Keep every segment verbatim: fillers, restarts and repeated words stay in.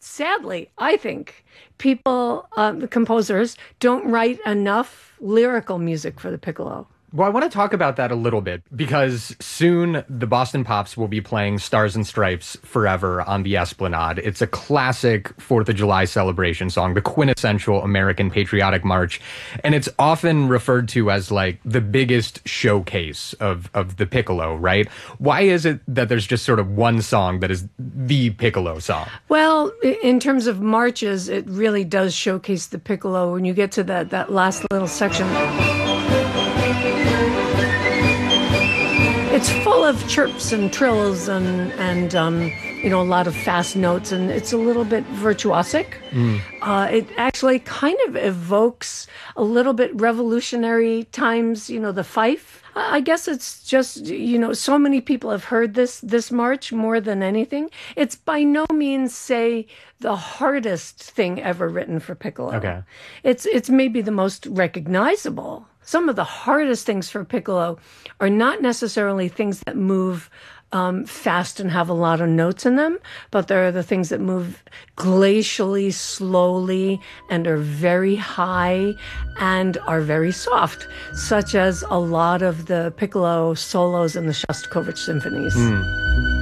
sadly, I think people, um, the composers, don't write enough lyrical music for the piccolo. Well, I want to talk about that a little bit because soon the Boston Pops will be playing Stars and Stripes Forever on the Esplanade. It's a classic fourth of July celebration song, the quintessential American patriotic march. And it's often referred to as like the biggest showcase of, of the piccolo, right? Why is it that there's just sort of one song that is the piccolo song? Well, in terms of marches, it really does showcase the piccolo. When you get to that, that last little section, it's full of chirps and trills and, and um, you know, a lot of fast notes, and it's a little bit virtuosic. Mm. Uh, it actually kind of evokes a little bit revolutionary times, you know, the fife. I guess it's just, you know, so many people have heard this this march more than anything. It's by no means, say, the hardest thing ever written for piccolo. Okay. It's it's maybe the most recognizable. Some of the hardest things for piccolo are not necessarily things that move um, fast and have a lot of notes in them, but there are the things that move glacially, slowly, and are very high and are very soft, such as a lot of the piccolo solos in the Shostakovich symphonies. Mm.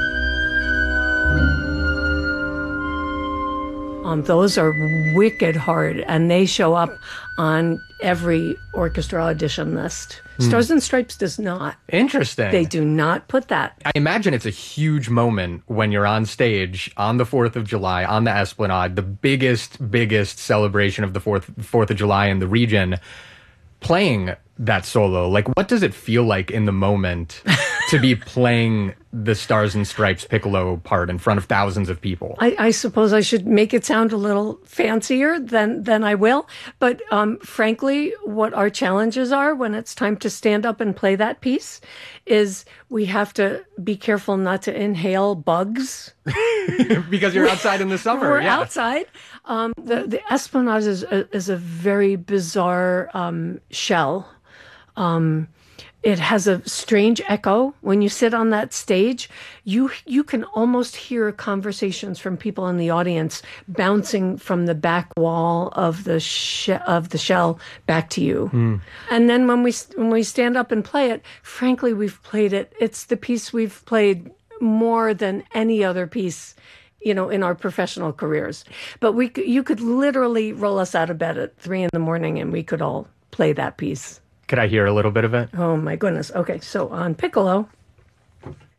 Um, those are wicked hard, and they show up on every orchestra audition list. Mm. Stars and Stripes does not. Interesting. They do not put that. I imagine it's a huge moment when you're on stage on the fourth of July on the Esplanade, the biggest, biggest celebration of the fourth, fourth of July in the region, playing that solo. Like, what does it feel like in the moment to be playing the Stars and Stripes piccolo part in front of thousands of people? I, I suppose I should make it sound a little fancier than, than I will. But um, frankly, what our challenges are when it's time to stand up and play that piece is we have to be careful not to inhale bugs. Because you're outside in the summer. We're yeah. outside. Um, the, the Esplanade is a, is a very bizarre um, shell. Um, it has a strange echo. When you sit on that stage, you you can almost hear conversations from people in the audience bouncing from the back wall of the she- of the shell back to you. Mm. And then when we when we stand up and play it, frankly, we've played it. It's the piece we've played more than any other piece, you know, in our professional careers. But we you could literally roll us out of bed at three in the morning and we could all play that piece. Could I hear a little bit of it? Oh, my goodness. Okay, so on piccolo.